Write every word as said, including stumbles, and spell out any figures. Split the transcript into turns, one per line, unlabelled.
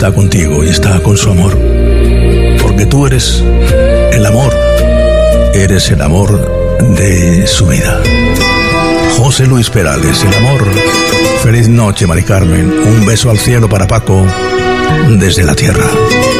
está contigo y está con su amor, porque tú eres el amor, eres el amor de su vida. José Luis Perales, el amor. Feliz noche, Mari Carmen. Un beso al cielo para Paco desde la tierra.